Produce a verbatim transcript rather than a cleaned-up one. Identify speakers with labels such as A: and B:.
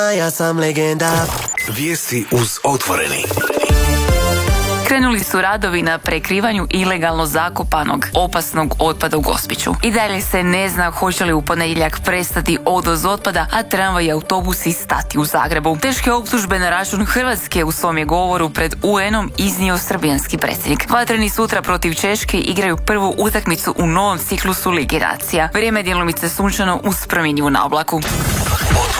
A: Ja sam legenda.
B: Vijesti uz Otvoreni.
C: Krenuli su radovi na prekrivanju ilegalno zakopanog opasnog otpada u Gospiću. I dalje se ne zna hoće li u ponedjeljak prestati odvoz otpada, a tramvaj i autobusi stati u Zagrebu. Teške optužbe na račun Hrvatske u svom je govoru pred U N-om iznio srbijanski predsjednik. Vatreni sutra protiv Češke igraju prvu utakmicu u novom ciklusu Lige nacija. Vrijeme je djelomice sunčano uz promjenjivu na oblaku.